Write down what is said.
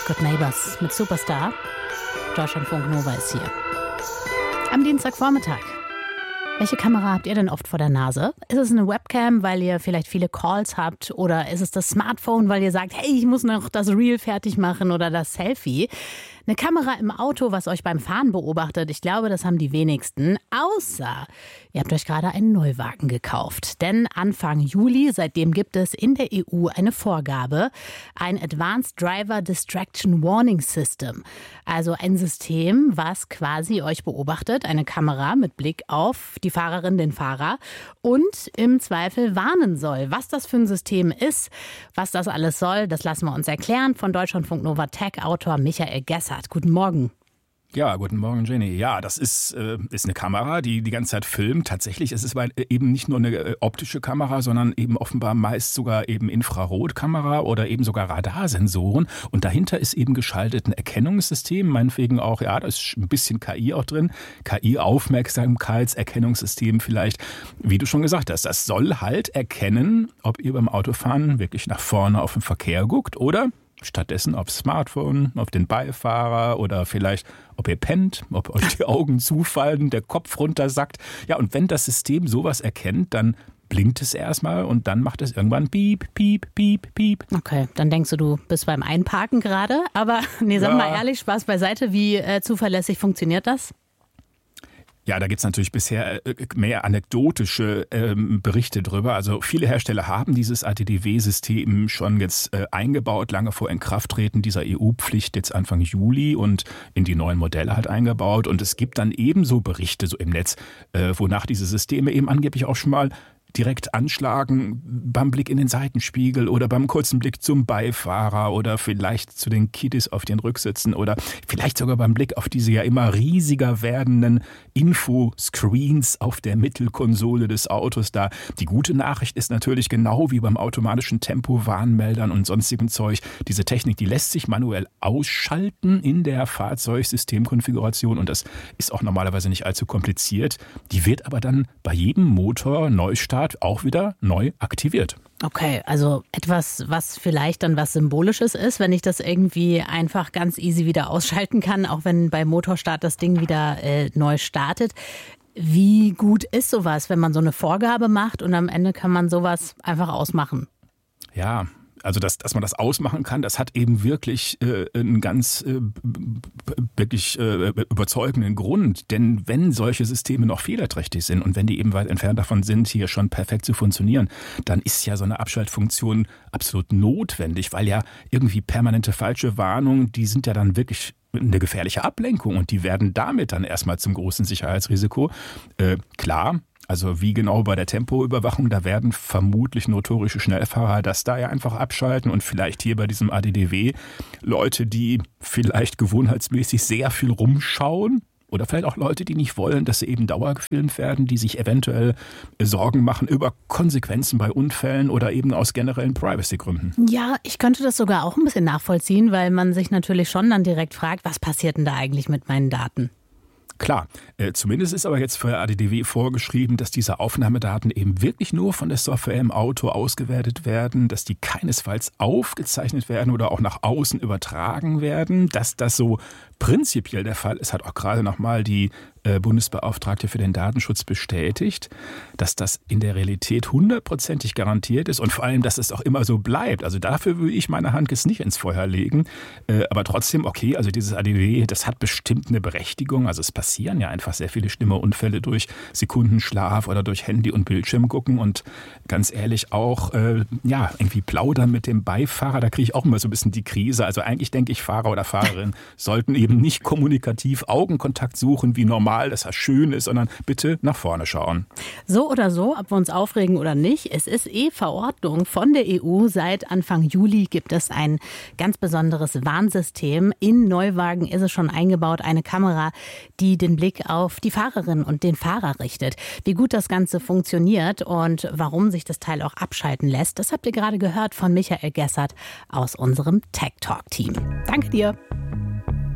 Good Neighbors mit Superstar. Deutschlandfunk Nova ist hier. Am Dienstagvormittag. Welche Kamera habt ihr denn oft vor der Nase? Ist es eine Webcam, weil ihr vielleicht viele Calls habt? Oder ist es das Smartphone, weil ihr sagt, hey, ich muss noch das Reel fertig machen oder das Selfie? Eine Kamera im Auto, was euch beim Fahren beobachtet, ich glaube, das haben die wenigsten. Außer ihr habt euch gerade einen Neuwagen gekauft. Denn Anfang Juli, seitdem gibt es in der EU eine Vorgabe, ein Advanced Driver Distraction Warning System. Also ein System, was quasi euch beobachtet, eine Kamera mit Blick auf die Fahrerin, den Fahrer und im Zweifel warnen soll. Was das für ein System ist, was das alles soll, das lassen wir uns erklären von Deutschlandfunk Nova Tech-Autor Michael Gessert. Guten Morgen. Ja, guten Morgen, Jenny. Ja, das ist eine Kamera, die die ganze Zeit filmt. Tatsächlich ist es eben nicht nur eine optische Kamera, sondern eben offenbar meist sogar eben Infrarotkamera oder eben sogar Radarsensoren. Und dahinter ist eben geschaltet ein Erkennungssystem, meinetwegen auch, ja, da ist ein bisschen KI auch drin. KI-Aufmerksamkeitserkennungssystem vielleicht, wie du schon gesagt hast. Das soll halt erkennen, ob ihr beim Autofahren wirklich nach vorne auf den Verkehr guckt oder stattdessen aufs Smartphone, auf den Beifahrer oder vielleicht, ob ihr pennt, ob euch die Augen zufallen, der Kopf runtersackt. Ja, und wenn das System sowas erkennt, dann blinkt es erstmal und dann macht es irgendwann piep, piep, piep, piep. Okay, dann denkst du bist beim Einparken gerade. Aber nee, sag mal ehrlich, Spaß beiseite, wie zuverlässig funktioniert das? Ja, da gibt's natürlich bisher mehr anekdotische Berichte drüber. Also viele Hersteller haben dieses ADDW-System schon jetzt eingebaut, lange vor Inkrafttreten dieser EU-Pflicht jetzt Anfang Juli und in die neuen Modelle halt eingebaut. Und es gibt dann ebenso Berichte so im Netz, wonach diese Systeme eben angeblich auch schon mal direkt anschlagen beim Blick in den Seitenspiegel oder beim kurzen Blick zum Beifahrer oder vielleicht zu den Kiddies auf den Rücksitzen oder vielleicht sogar beim Blick auf diese ja immer riesiger werdenden Infoscreens auf der Mittelkonsole des Autos da. Die gute Nachricht ist natürlich, genau wie beim automatischen Tempowarnmeldern und sonstigem Zeug, diese Technik, die lässt sich manuell ausschalten in der Fahrzeugsystemkonfiguration und das ist auch normalerweise nicht allzu kompliziert. Die wird aber dann bei jedem Motor Neustart auch wieder neu aktiviert. Okay, also etwas, was vielleicht dann was Symbolisches ist, wenn ich das irgendwie einfach ganz easy wieder ausschalten kann, auch wenn bei Motorstart das Ding wieder neu startet. Wie gut ist sowas, wenn man so eine Vorgabe macht und am Ende kann man sowas einfach ausmachen? Ja, also dass man das ausmachen kann, das hat eben wirklich einen ganz überzeugenden Grund. Denn wenn solche Systeme noch fehlerträchtig sind und wenn die eben weit entfernt davon sind, hier schon perfekt zu funktionieren, dann ist ja so eine Abschaltfunktion absolut notwendig, weil ja irgendwie permanente falsche Warnungen, die sind ja dann wirklich eine gefährliche Ablenkung und die werden damit dann erstmal zum großen Sicherheitsrisiko. Klar. Also wie genau bei der Tempoüberwachung, da werden vermutlich notorische Schnellfahrer das da ja einfach abschalten und vielleicht hier bei diesem ADDW Leute, die vielleicht gewohnheitsmäßig sehr viel rumschauen oder vielleicht auch Leute, die nicht wollen, dass sie eben dauergefilmt werden, die sich eventuell Sorgen machen über Konsequenzen bei Unfällen oder eben aus generellen Privacy-Gründen. Ja, ich könnte das sogar auch ein bisschen nachvollziehen, weil man sich natürlich schon dann direkt fragt, was passiert denn da eigentlich mit meinen Daten? Klar, zumindest ist aber jetzt für ADDW vorgeschrieben, dass diese Aufnahmedaten eben wirklich nur von der Software im Auto ausgewertet werden, dass die keinesfalls aufgezeichnet werden oder auch nach außen übertragen werden. Dass das so prinzipiell der Fall ist, hat auch gerade nochmal die Bundesbeauftragte für den Datenschutz bestätigt, dass das in der Realität 100%ig garantiert ist und vor allem, dass es auch immer so bleibt. Also dafür würde ich meine Hand jetzt nicht ins Feuer legen. Aber trotzdem, okay, also dieses ADDW, das hat bestimmt eine Berechtigung. Also es passieren ja einfach sehr viele schlimme Unfälle durch Sekundenschlaf oder durch Handy- und Bildschirm gucken und ganz ehrlich auch, irgendwie plaudern mit dem Beifahrer, da kriege ich auch immer so ein bisschen die Krise. Also eigentlich denke ich, Fahrer oder Fahrerin sollten eben nicht kommunikativ Augenkontakt suchen, wie normal, dass das schön ist, sondern bitte nach vorne schauen. So oder so, ob wir uns aufregen oder nicht, es ist Verordnung von der EU. Seit Anfang Juli gibt es ein ganz besonderes Warnsystem. In Neuwagen ist es schon eingebaut, eine Kamera, die den Blick auf die Fahrerin und den Fahrer richtet. Wie gut das Ganze funktioniert und warum sich das Teil auch abschalten lässt, das habt ihr gerade gehört von Michael Gessert aus unserem Tech Talk Team. Danke dir.